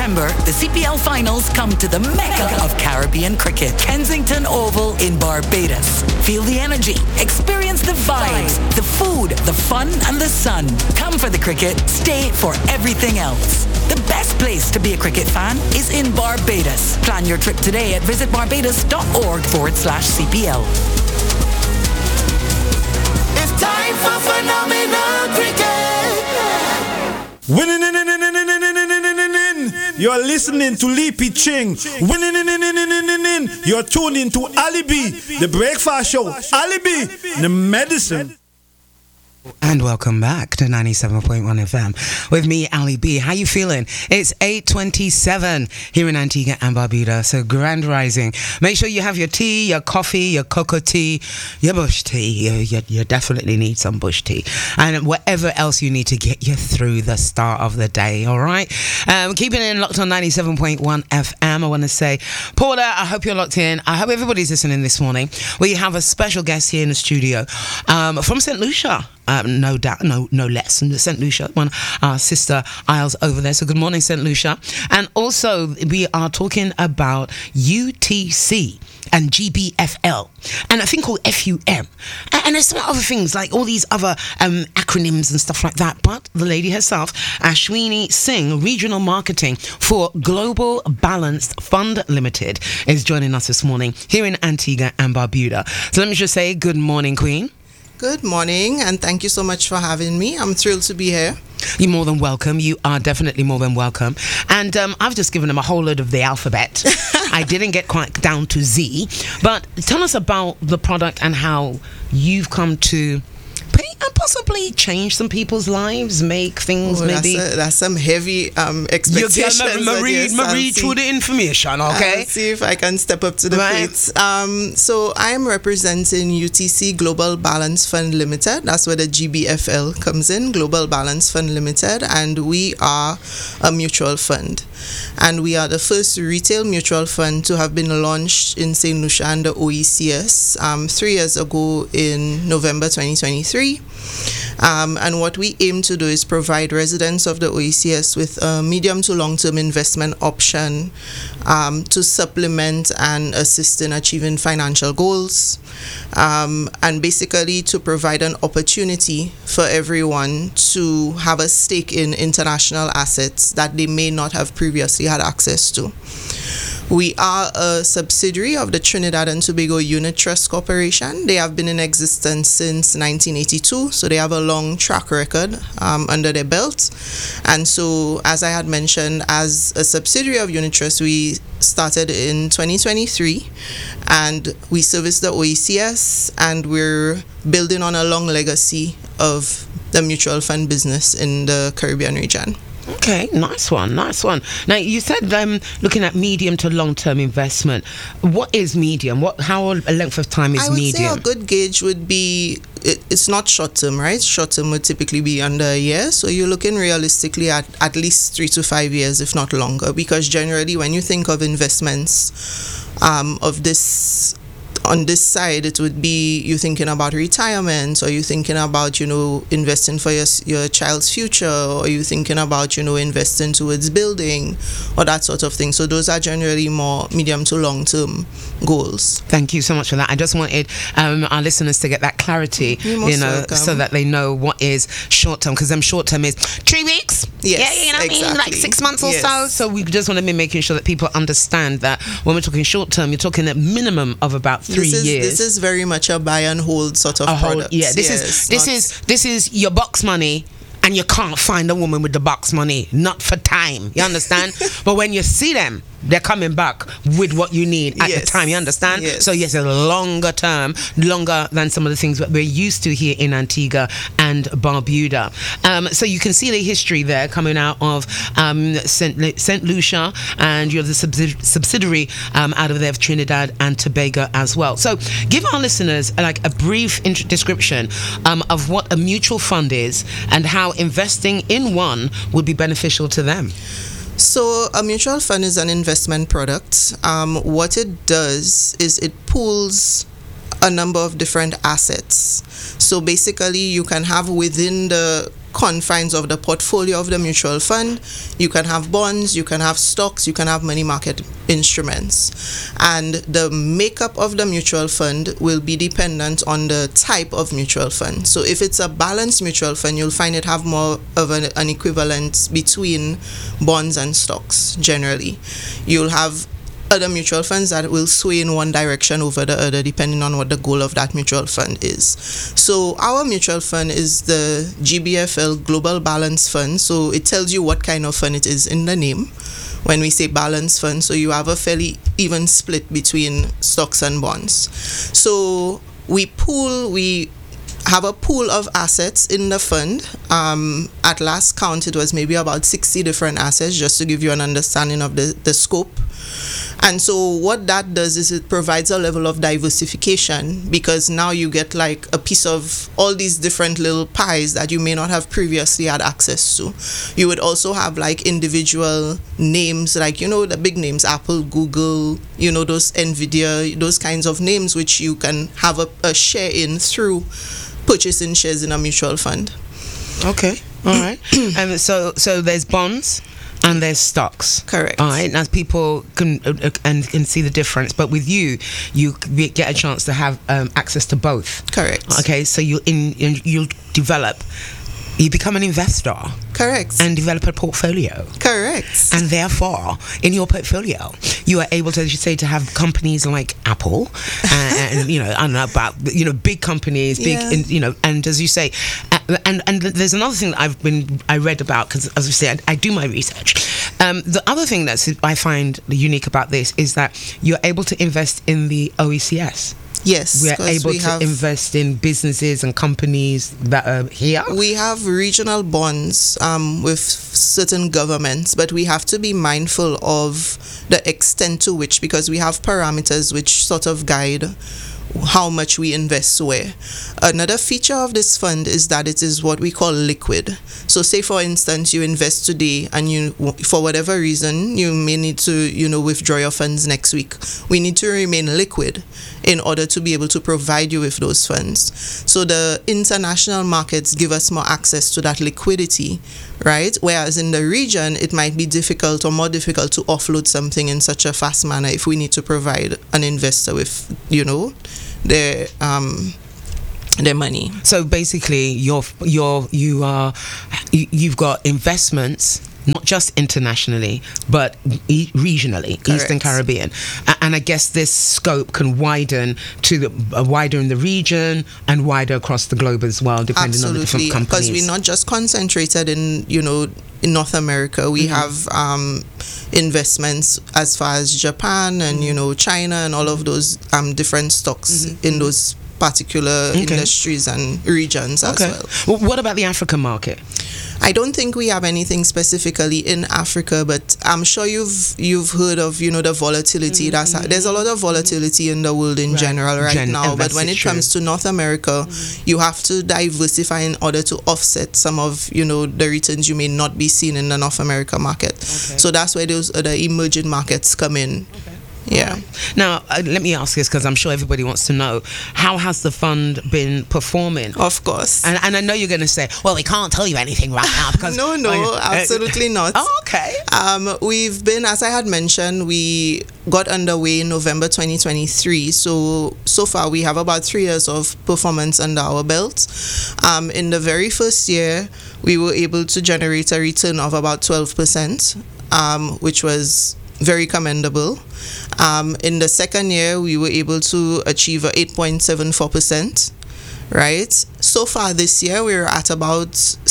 September, the CPL finals come to the mecca of Caribbean cricket, Kensington Oval in Barbados. Feel the energy, experience the vibes, the food, the fun, and the sun. Come for the cricket, stay for everything else. The best place to be a cricket fan is in Barbados. Plan your trip today at visitbarbados.org/CPL. It's time for phenomenal cricket. Winning. You're listening to Leapy Ching. Winning. You're tuned into Ali B, the breakfast show. Ali B, the medicine. And welcome back to 97.1 FM with me, Ali B. How you feeling? It's 8:27 here in Antigua and Barbuda, so grand rising. Make sure you have your tea, your coffee, your cocoa tea, your bush tea. You definitely need some bush tea. And whatever else you need to get you through the start of the day, all right? Keeping it locked on 97.1 FM, I want to say, Paula, I hope you're locked in. I hope everybody's listening this morning. We have a special guest here in the studio from St. Lucia. No doubt, no less than St. Lucia, one our sister Isles over there. So good morning, St. Lucia. And also we are talking about UTC and GBFL and a thing called FUM. And there's some other things like all these other acronyms and stuff like that. But the lady herself, Ashwini Singh, Regional Marketing for Global Balanced Fund Limited, is joining us this morning here in Antigua and Barbuda. So let me just say good morning, Queen. Good morning, and thank you so much for having me. I'm thrilled to be here. You're more than welcome. You are definitely more than welcome. And I've just given them a whole load of the alphabet. I didn't get quite down to Z. But tell us about the product and how you've come to possibly change some people's lives, make things maybe. That's some heavy expectations. Marie through the information, okay? See if I can step up to the plate. So I'm representing UTC Global Balance Fund Limited. That's where the GBFL comes in, Global Balance Fund Limited, and we are a mutual fund. And we are the first retail mutual fund to have been launched in St. Lucia and the OECS 3 years ago in November 2023. And what we aim to do is provide residents of the OECS with a medium to long-term investment option to supplement and assist in achieving financial goals, and basically to provide an opportunity for everyone to have a stake in international assets that they may not have previously had access to. We are a subsidiary of the Trinidad and Tobago Unit Trust Corporation. They have been in existence since 1982, so they have a long track record under their belt. And so, as I had mentioned, as a subsidiary of Unit Trust, we started in 2023, and we service the OECS, and we're building on a long legacy of the mutual fund business in the Caribbean region. Okay, nice one. Now, you said looking at medium to long-term investment. What is medium? How a length of time is medium? I would say a good gauge would be, it's not short-term, right? Short-term would typically be under a year. So you're looking realistically at least 3 to 5 years, if not longer. Because generally, when you think of investments of this on this side, it would be you thinking about retirement, or you thinking about, investing for your child's future, or you thinking about, investing towards building, or that sort of thing. So those are generally more medium to long term goals. Thank you so much for that. I just wanted our listeners to get that clarity, so that they know what is short term, because short term is 3 weeks. Yes, exactly. Like 6 months or so. So we just want to be making sure that people understand that when we're talking short term, you're talking a minimum of about 3 years. This is very much a buy and hold sort of product. This is your box money, and you can't find a woman with the box money, not for time. You understand? But when you see them, they're coming back with what you need at the time. You understand? Yes. So yes, a longer term, longer than some of the things that we're used to here in Antigua and Barbuda. So you can see the history there coming out of St. Lucia, and you're the subsidiary out of there of Trinidad and Tobago as well. So give our listeners like a brief description of what a mutual fund is and how investing in one would be beneficial to them. So a mutual fund is an investment product. What it does is it pools a number of different assets. So basically you can have within the confines of the portfolio of the mutual fund. You can have bonds, you can have stocks, you can have money market instruments. And the makeup of the mutual fund will be dependent on the type of mutual fund. So if it's a balanced mutual fund, you'll find it have more of an equivalence between bonds and stocks generally. You'll have other mutual funds that will sway in one direction over the other depending on what the goal of that mutual fund is. So our mutual fund is the GBFL Global Balance Fund. So it tells you what kind of fund it is in the name when we say balance fund. So you have a fairly even split between stocks and bonds. So we have a pool of assets in the fund. At last count, it was maybe about 60 different assets, just to give you an understanding of the scope. And so what that does is it provides a level of diversification, because now you get like a piece of all these different little pies that you may not have previously had access to. You would also have like individual names, like, the big names, Apple, Google, those NVIDIA, those kinds of names which you can have a share in through purchasing shares in a mutual fund. Okay, all right. And so there's bonds and there's stocks. Correct. All right. Now people can see the difference, but with you get a chance to have access to both. Correct. Okay. So you'll become an investor. Correct. And develop a portfolio. Correct. And therefore, in your portfolio, you are able to, as you say, to have companies like Apple, and I don't know about big companies, and as you say, and there's another thing that I read about, because as I say, I do my research. The other thing that I find unique about this is that you're able to invest in the OECS. Yes, we are able to invest in businesses and companies that are here. We have regional bonds with certain governments, but we have to be mindful of the extent to which, because we have parameters which sort of guide how much we invest where. Another feature of this fund is that it is what we call liquid. So say for instance you invest today and you, for whatever reason, you may need to withdraw your funds next week. We need to remain liquid in order to be able to provide you with those funds. So the international markets give us more access to that liquidity, right? Whereas in the region it might be difficult or more difficult to offload something in such a fast manner if we need to provide an investor with their money. So basically you've got investments not just internationally but regionally. Correct. Eastern Caribbean, and I guess this scope can widen to wider in the region and wider across the globe as well, depending on the different companies. Because we're not just concentrated in North America. We have investments as far as Japan and China and all of those different stocks in those particular industries and regions as well. What about the African market? I don't think we have anything specifically in Africa, but I'm sure you've heard of the volatility. There's a lot of volatility in the world in general right now. But when it comes to North America, you have to diversify in order to offset some of the returns you may not be seeing in the North America market. So that's where those other emerging markets come in. Yeah. Now, let me ask this, because I'm sure everybody wants to know, how has the fund been performing? Of course. And I know you're going to say, well, we can't tell you anything right now. Because No, absolutely not. Oh, okay. We've been, as I had mentioned, we got underway in November 2023. So far, we have about 3 years of performance under our belt. In the very first year, we were able to generate a return of about 12%, which was very commendable. In the second year, we were able to achieve a 8.74%, right? So far this year, we're at about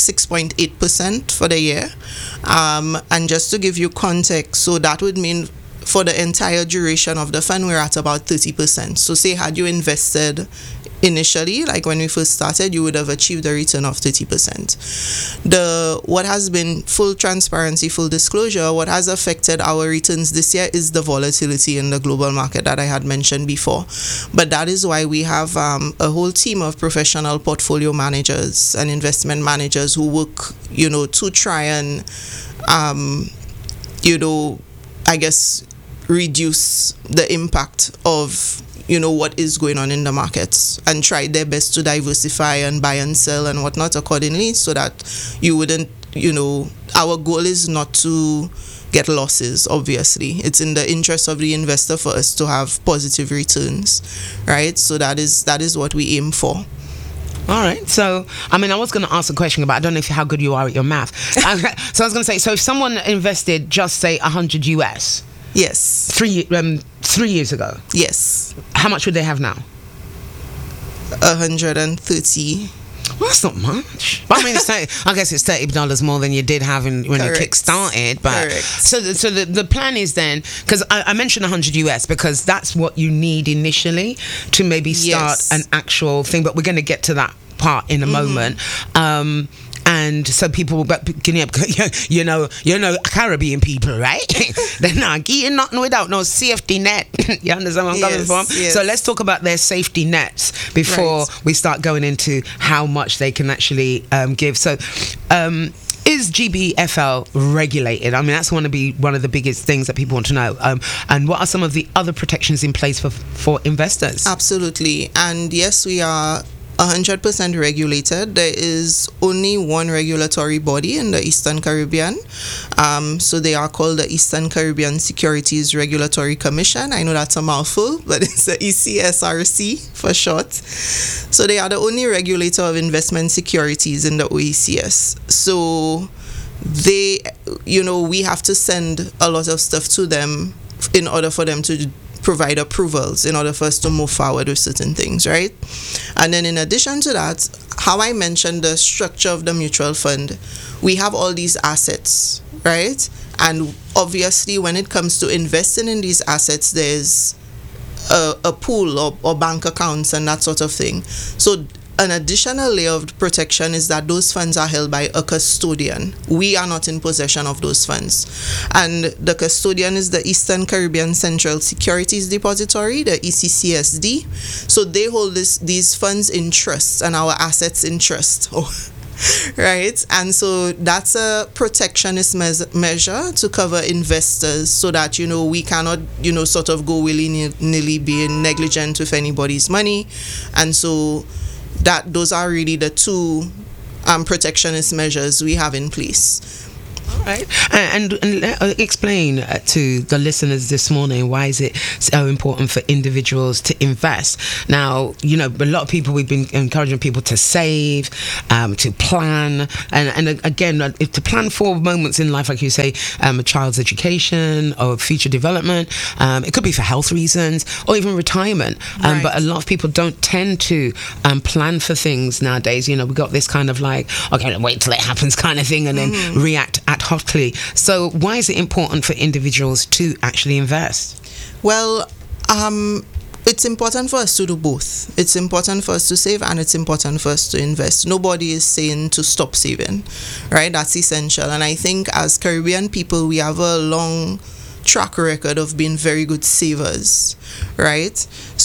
6.8% for the year. And just to give you context, so that would mean for the entire duration of the fund, we're at about 30%. So say had you invested initially, like when we first started, you would have achieved a return of 30%. What has been full transparency, full disclosure, what has affected our returns this year is the volatility in the global market that I had mentioned before. But that is why we have a whole team of professional portfolio managers and investment managers who work, to try and, I guess, reduce the impact of what is going on in the markets and try their best to diversify and buy and sell and whatnot accordingly, so that you wouldn't, our goal is not to get losses. Obviously, it's in the interest of the investor for us to have positive returns, right? So that is what we aim for. All right. So, I was going to ask a question, but I don't know how good you are at your math. So I was going to say, so if someone invested just say 100 US, yes, 3 years ago, yes, how much would they have now? 130. Well, that's not much. But I guess it's $30 more than you did have when you kick-started. But Correct. So the plan is then, because I mentioned 100 US because that's what you need initially to maybe start an actual thing. But we're going to get to that part in a moment. And so people, Caribbean people, right? They're not getting nothing without no safety net. You understand where I'm coming from? Yes. So let's talk about their safety nets before we start going into how much they can actually give. So, is GBFL regulated? That's going to be one of the biggest things that people want to know. And what are some of the other protections in place for investors? Absolutely. And yes, we are 100% regulated. There is only one regulatory body in the Eastern Caribbean. So they are called the Eastern Caribbean Securities Regulatory Commission. I know that's a mouthful, but it's the ECSRC for short. So they are the only regulator of investment securities in the OECS. So they, we have to send a lot of stuff to them in order for them to provide approvals in order for us to move forward with certain things, right? And then in addition to that, how I mentioned the structure of the mutual fund, we have all these assets, right? And obviously when it comes to investing in these assets, there's a pool or bank accounts and that sort of thing. So an additional layer of protection is that those funds are held by a custodian. We are not in possession of those funds. And the custodian is the Eastern Caribbean Central Securities Depository, the ECCSD. So they hold these funds in trust and our assets in trust. Right? And so that's a protectionist measure to cover investors so that, we cannot, sort of go willy-nilly being negligent with anybody's money. And so those are really the two protectionist measures we have in place. All right. And explain to the listeners this morning, why is it so important for individuals to invest? Now, a lot of people, we've been encouraging people to save, to plan, and again, to plan for moments in life, like you say, a child's education or future development. It could be for health reasons or even retirement. Right. But a lot of people don't tend to plan for things nowadays. We've got this kind of like, okay, wait till it happens kind of thing and then react ad hocly. So why is it important for individuals to actually invest? Well, it's important for us to do both. It's important for us to save and it's important for us to invest. Nobody is saying to stop saving, right? That's essential. And I think as Caribbean people, we have a long track record of being very good savers, right?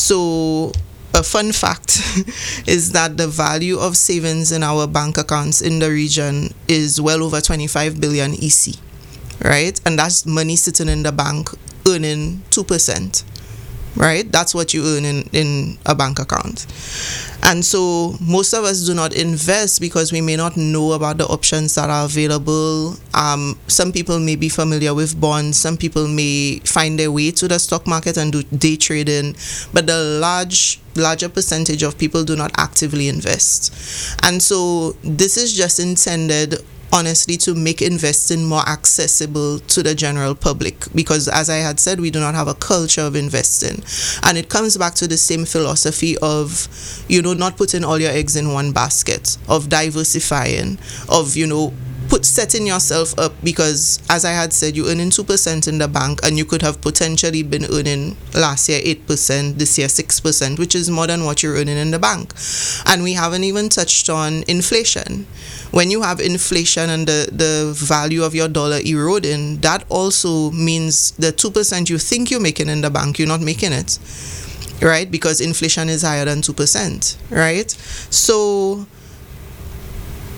So a fun fact is that the value of savings in our bank accounts in the region is well over 25 billion EC, right? And that's money sitting in the bank earning 2%, right? That's what you earn in a bank account. And so most of us do not invest because we may not know about the options that are available. Some people may be familiar with bonds. Some people may find their way to the stock market and do day trading. But the larger percentage of people do not actively invest. And so this is just intended, honestly, to make investing more accessible to the general public, because as I had said, we do not have a culture of investing. And it comes back to the same philosophy of, not putting all your eggs in one basket, of diversifying, of, setting yourself up, because as I had said, you're earning 2% in the bank and you could have potentially been earning last year 8%, this year 6%, which is more than what you're earning in the bank. And we haven't even touched on inflation. When you have inflation and the value of your dollar eroding, that also means the 2% you think you're making in the bank, you're not making it, right? Because inflation is higher than 2%, right? So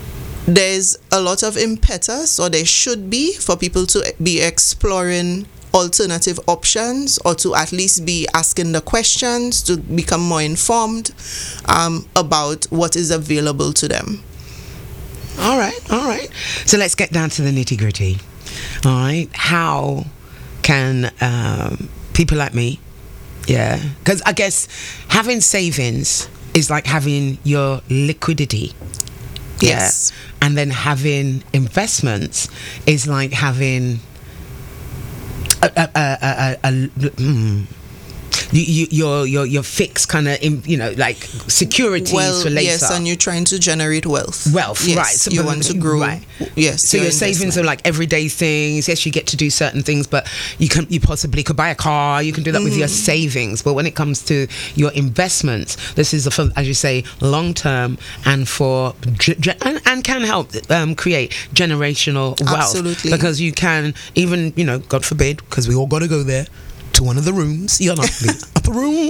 there's a lot of impetus, or there should be, for people to be exploring alternative options, or to at least be asking the questions to become more informed about what is available to them. All right. So let's get down to the nitty-gritty. All right. How can people like me, because I guess having savings is like having your liquidity. Yes. Yeah. And then having investments is like having your fixed kind of, like securities for later. Yes, and you're trying to generate wealth. Yes, right. So you want to grow. Right. Yes. So your savings are like everyday things. Yes, you get to do certain things, but you possibly could buy a car. You can do that with your savings. But when it comes to your investments, this is for, as you say, long term and for and can help create generational wealth. Absolutely. Because you can even, God forbid, because we all got to go there, to one of the rooms, the upper room.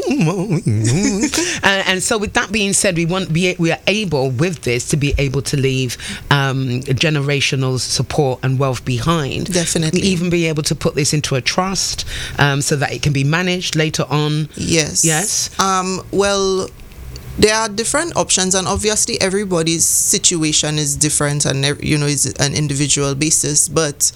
And so with that being said, we are able with this to be able to leave generational support and wealth behind. Definitely. We even be able to put this into a trust so that it can be managed later on. Yes. Well, there are different options, and obviously everybody's situation is different, and is an individual basis. But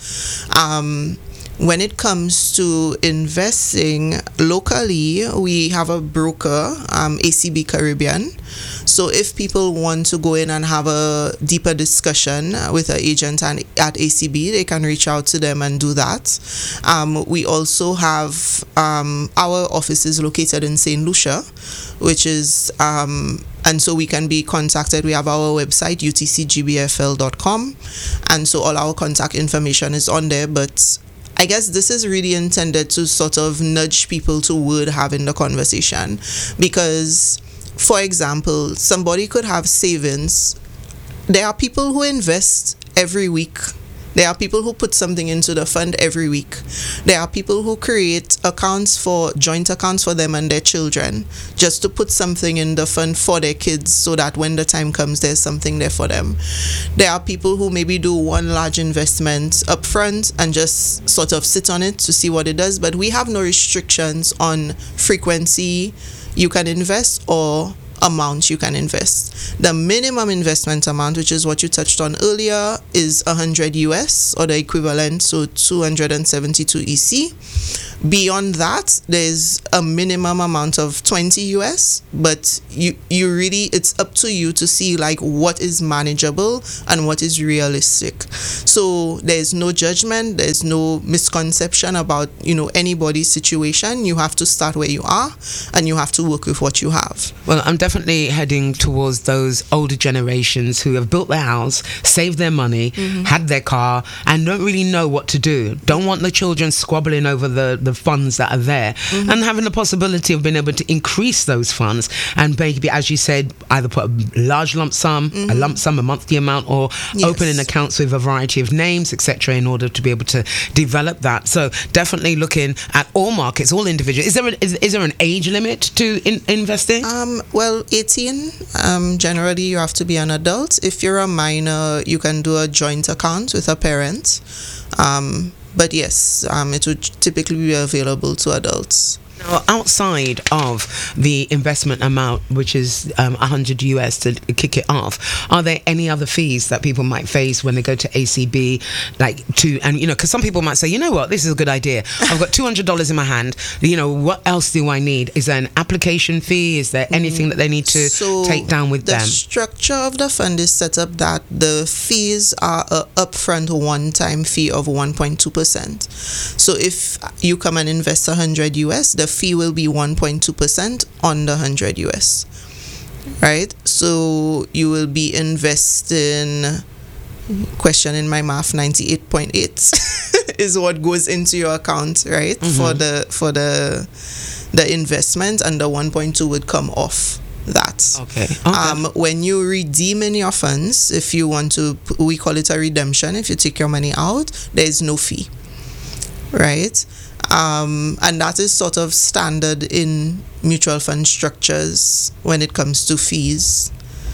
when it comes to investing locally, we have a broker, ACB Caribbean. So if people want to go in and have a deeper discussion with an agent at ACB, they can reach out to them and do that. We also have our office is located in St. Lucia, which is and so we can be contacted. We have our website, utcgbfl.com, and so all our contact information is on there. But I guess this is really intended to sort of nudge people toward having the conversation, because, for example, somebody could have savings. There are people who invest every week. There are people who put something into the fund every week. There are people who create joint accounts for them and their children, just to put something in the fund for their kids, so that when the time comes, there's something there for them. There are people who maybe do one large investment up front and just sort of sit on it to see what it does. But we have no restrictions on frequency you can invest or amount you can invest. The minimum investment amount, which is what you touched on earlier, is 100 US, or the equivalent, so 272 EC. Beyond that, there's a minimum amount of 20 US, but you really, it's up to you to see like what is manageable and what is realistic. So there's no judgment, there's no misconception about anybody's situation. You have to start where you are, and you have to work with what you have. Well, I'm definitely heading towards those older generations who have built their house, saved their money, had their car, and don't really know what to do. Don't want the children squabbling over the funds that are there, and having the possibility of being able to increase those funds and maybe, as you said, either put a large lump sum, a monthly amount, or opening accounts with a variety of names, etc., in order to be able to develop that. So definitely looking at all markets, all individuals. Is there an age limit to investing? Well, 18. Generally, you have to be an adult. If you're a minor, you can do a joint account with a parent. But yes, it would typically be available to adults. Now, outside of the investment amount, which is 100 US to kick it off, are there any other fees that people might face when they go to ACB? Because some people might say, you know what, this is a good idea. I've got $200 in my hand. What else do I need? Is there an application fee? Is there anything that they need to take down with them? The structure of the fund is set up that the fees are an upfront one-time fee of 1.2%. So if you come and invest 100 US, the fee will be 1.2% on the 100 US, right? So you will be investing, question in my math, 98.8 is what goes into your account, right? For the investment, and the 1.2 would come off that. Okay. When you redeem in your funds, if you want to, we call it a redemption. If you take your money out, there is no fee, right? And that is sort of standard in mutual fund structures when it comes to fees.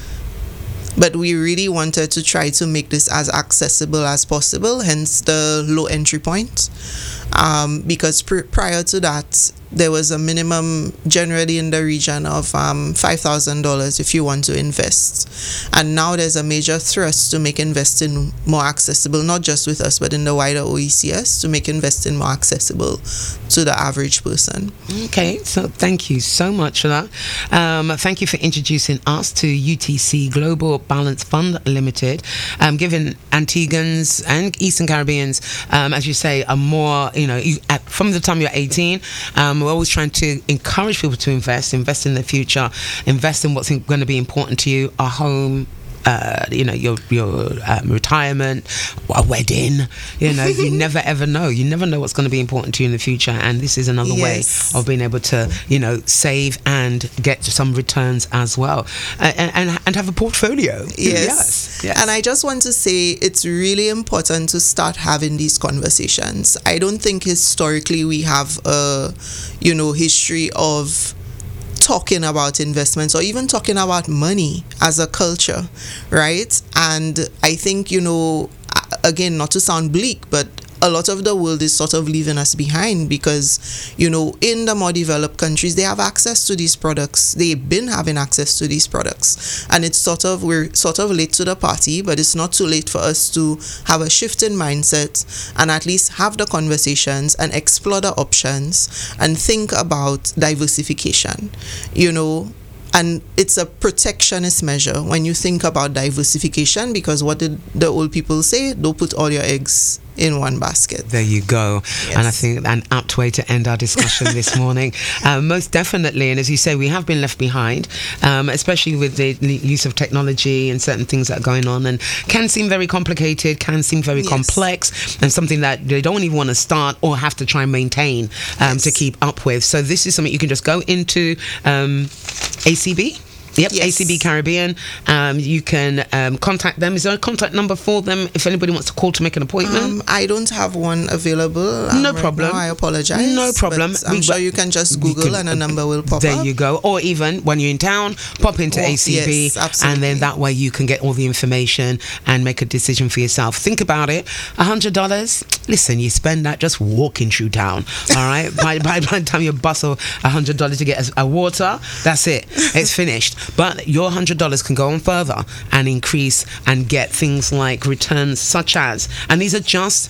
But we really wanted to try to make this as accessible as possible, hence the low entry point. because prior to that, there was a minimum generally in the region of $5,000 if you want to invest. And now there's a major thrust to make investing more accessible, not just with us, but in the wider OECS, to make investing more accessible to the average person. Okay, so thank you so much for that. Thank you for introducing us to UTC Global Balance Fund Limited, giving Antiguans and Eastern Caribbeans, as you say, a more, from the time you're 18, we're always trying to encourage people to invest in the future, invest in what's going to be important to you, a home, your retirement, a wedding. You never ever know. You never know what's going to be important to you in the future, and this is another way of being able to, save and get some returns as well, and have a portfolio. Yes. And I just want to say it's really important to start having these conversations. I don't think historically we have a, history of talking about investments or even talking about money as a culture, right? And I think, again, not to sound bleak, but a lot of the world is sort of leaving us behind because, in the more developed countries, they have access to these products. They've been having access to these products. And it's we're sort of late to the party, but it's not too late for us to have a shift in mindset and at least have the conversations and explore the options and think about diversification, And it's a protectionist measure when you think about diversification, because what did the old people say? Don't put all your eggs in one basket. There you go. Yes. And I think an apt way to end our discussion this morning. Most definitely. And as you say, we have been left behind, especially with the use of technology and certain things that are going on, and can seem very complicated, can seem very complex, and something that they don't even want to start or have to try and maintain to keep up with. So this is something you can just go into ACB. Yep, yes. ACB Caribbean. You can contact them. Is there a contact number for them if anybody wants to call to make an appointment? I don't have one available. No problem. Right now. I apologize. No problem. I'm sure you can just Google and a number will pop up. There you go. Or even when you're in town, pop into ACB, and then that way you can get all the information and make a decision for yourself. Think about it. $100. Listen, you spend that just walking through town. All right. by the time you bustle $100 to get a water, that's it. It's finished. But your $100 can go on further and increase and get things like returns such as, and these are just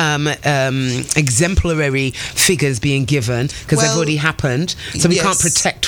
exemplary figures being given because they've already happened, so we can't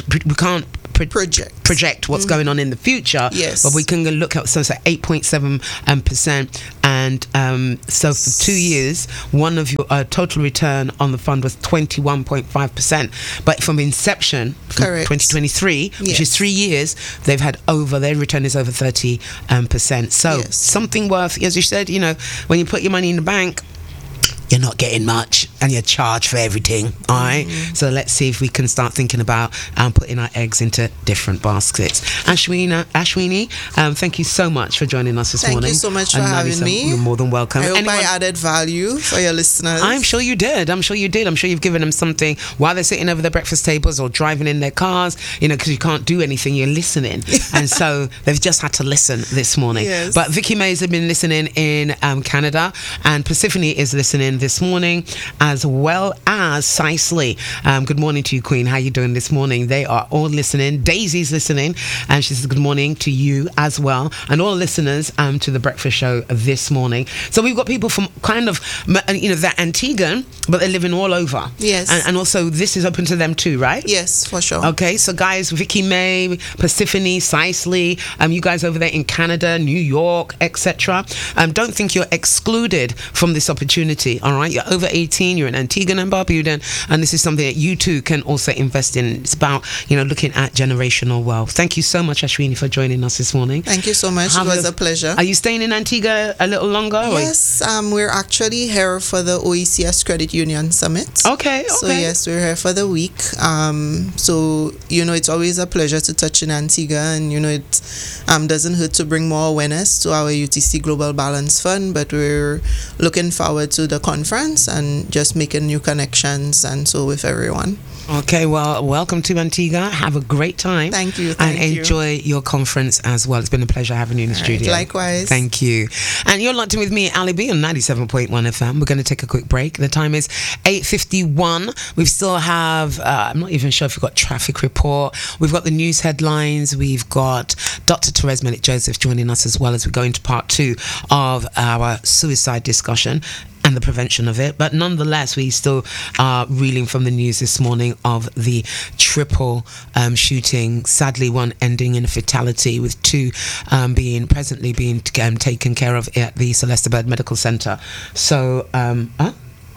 project what's going on in the future. Yes. But we can look at 8.7%, and so for 2 years, one of your total return on the fund was 21.5%. But from inception, correct, 2023, which is 3 years, their return is over 30%. So something worth, as you said, when you put your money in the bank, you're not getting much and you're charged for everything. All right. So let's see if we can start thinking about putting our eggs into different baskets. Ashwini, thank you so much for joining us this morning. Thank you so much for having me. You're more than welcome. I hope I added value for your listeners. I'm sure you did. I'm sure you've given them something while they're sitting over their breakfast tables or driving in their cars, because you can't do anything, you're listening. And so they've just had to listen this morning. Yes. But Vicky Mays has been listening in Canada, and Persephone is listening this morning, as well as Sisley. Good morning to you, Queen. How you doing this morning? They are all listening. Daisy's listening, and she says good morning to you as well, and all listeners to the breakfast show this morning. So we've got people from kind of they're Antiguan, but they're living all over. Yes. And also this is open to them too, right? Yes, for sure. Okay, so guys, Vicky May, Persephone, Sisley, you guys over there in Canada, New York, etc. Don't think you're excluded from this opportunity. All right, you're over 18, you're an Antiguan and Barbudan, and this is something that you too can also invest in. It's about looking at generational wealth. Thank you so much, Ashwini, for joining us this morning. Thank you so much. It was a pleasure. Are you staying in Antigua a little longer? Yes, we're actually here for the OECS Credit Union Summit. Okay. So yes, we're here for the week. So it's always a pleasure to touch in Antigua, and it doesn't hurt to bring more awareness to our UTC Global Balance Fund. But we're looking forward to the conference and just making new connections and so with everyone. Okay, well, welcome to Antigua. Have a great time. Thank you. And enjoy your conference as well. It's been a pleasure having you in the studio. Likewise. Thank you. And you're locked in with me, Ali B, on 97.1 FM. We're going to take a quick break. The time is 8:51. We still have, I'm not even sure if we've got traffic report. We've got the news headlines. We've got Dr. Therese Melik-Joseph joining us as well as we go into part 2 of our suicide discussion and the prevention of it. But nonetheless, we still are reeling from the news this morning of the triple shooting, sadly one ending in a fatality, with 2 presently being taken care of at the Celestibird Medical Center. So, the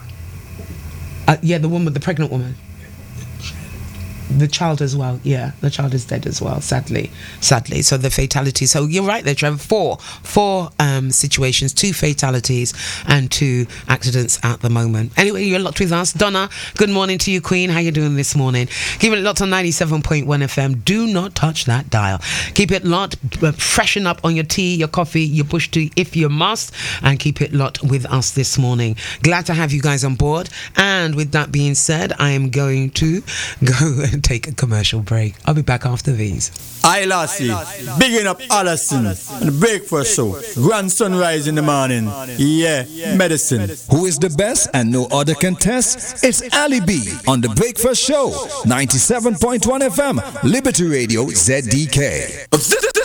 pregnant woman. The child as well, the child is dead as well, sadly. So the fatality. So you're right there, Trevor. Four situations, 2 fatalities and 2 accidents at the moment. Anyway, you're locked with us. Donna, good morning to you, Queen. How you doing this morning? Keeping it locked on 97.1 FM. Do not touch that dial. Keep it locked. Freshen up on your tea, your coffee, your bush tea if you must, and keep it locked with us this morning. Glad to have you guys on board. And with that being said, I am going to go and take a commercial break. I'll be back after these. I Lassie, bigging up Allison and the breakfast show. Grand sunrise in the morning. Yeah, medicine. Who is the best and no other can test? It's Ali B on the breakfast show. 97.1 FM, Liberty Radio, ZDK.